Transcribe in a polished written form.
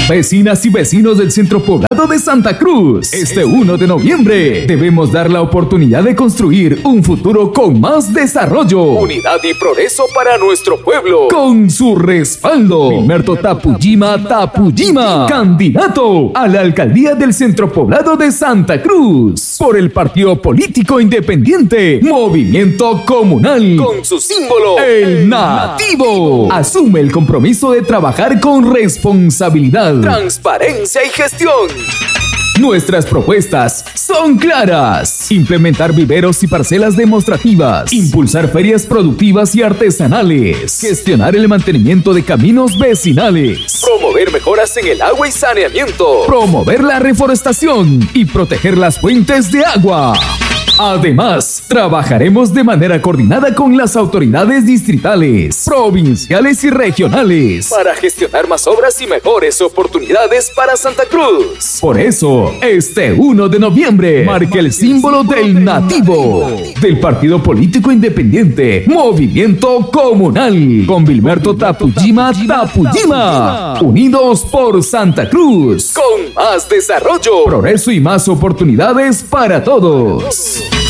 Vecinas y vecinos del centro poblado de Santa Cruz, este 1 de noviembre debemos dar la oportunidad de construir un futuro con más desarrollo, unidad y progreso para nuestro pueblo. Con su respaldo, Gilberto Tapujima, candidato a la alcaldía del centro poblado de Santa Cruz por el partido político independiente Movimiento Comunal, con su símbolo, el nativo. Asume el compromiso de trabajar con responsabilidad, transparencia y gestión. Nuestras propuestas son claras: implementar viveros y parcelas demostrativas, impulsar ferias productivas y artesanales, gestionar el mantenimiento de caminos vecinales, promover mejoras en el agua y saneamiento, promover la reforestación y proteger las fuentes de agua. Además, trabajaremos de manera coordinada con las autoridades distritales, provinciales y regionales para gestionar más obras y mejores oportunidades para Santa Cruz. Por eso, este 1 de noviembre marca el símbolo del nativo, del partido político independiente Movimiento Comunal, con Gilberto Tapujima, unidos por Santa Cruz, con más desarrollo, progreso y más oportunidades para todos.